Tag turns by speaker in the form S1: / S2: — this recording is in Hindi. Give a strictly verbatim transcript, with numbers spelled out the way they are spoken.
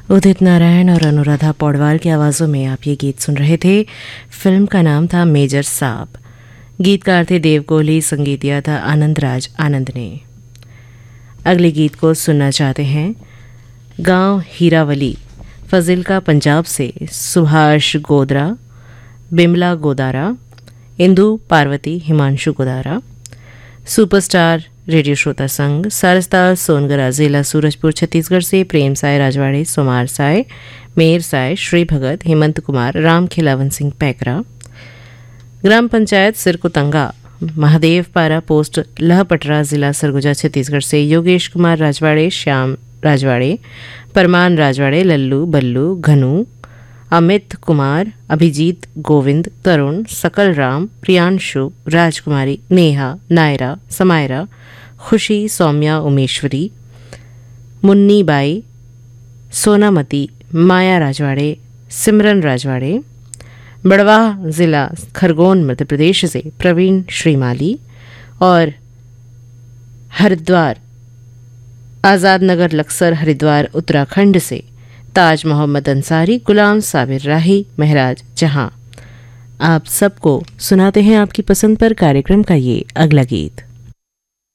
S1: उदित नारायण और अनुराधा पौडवाल की आवाज़ों में आप ये गीत सुन रहे थे। फिल्म का नाम था मेजर साहब। गीतकार थे देव कोहली, संगीत दिया था आनंद राज आनंद ने। अगले गीत को सुनना चाहते हैं गांव हीरावली फजिलका पंजाब से सुभाष गोदरा, बिमला गोदारा, इंदु पार्वती, हिमांशु गोदारा, सुपरस्टार रेडियो श्रोता संघ, सारस्ताल सोनगरा जिला सूरजपुर छत्तीसगढ़ से प्रेम साय राजवाड़े, सोमार साय, मेर साय, श्री भगत, हेमंत कुमार, राम खिलावन सिंह पैकरा, ग्राम पंचायत सिरकुतंगा, महादेव पारा पोस्ट लहपटरा जिला सरगुजा छत्तीसगढ़ से योगेश कुमार राजवाड़े, श्याम राजवाड़े, परमान राजवाड़े, लल्लू बल्लू, घनु, अमित कुमार, अभिजीत, गोविंद, तरुण, सकल राम, प्रियांशु, राजकुमारी, नेहा, नायरा, समायरा, खुशी, सौम्या, उमेश्वरी, मुन्नी बाई, सोनामती, माया राजवाड़े, सिमरन राजवाड़े, बड़वाह जिला खरगोन मध्य प्रदेश से प्रवीण श्रीमाली और हरिद्वार आज़ाद नगर लक्सर हरिद्वार उत्तराखंड से ताज मोहम्मद अंसारी, गुलाम साबिर राही, महराज जहां। आप सबको सुनाते हैं आपकी पसंद पर कार्यक्रम का ये अगला गीत।